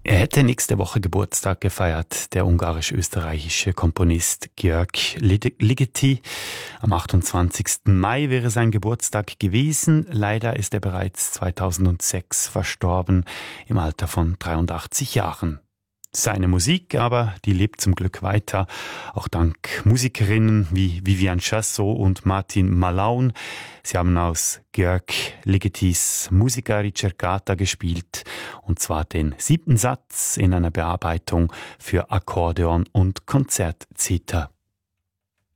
Er hätte nächste Woche Geburtstag gefeiert, der ungarisch-österreichische Komponist György Ligeti. Am 28. Mai wäre sein Geburtstag gewesen. Leider ist er bereits 2006 verstorben, im Alter von 83 Jahren. Seine Musik aber, die lebt zum Glück weiter, auch dank Musikerinnen wie Vivian Chassot und Martin Malaun. Sie haben aus György Ligetis Musica Ricercata gespielt, und zwar den 7. Satz in einer Bearbeitung für Akkordeon und Konzertzither.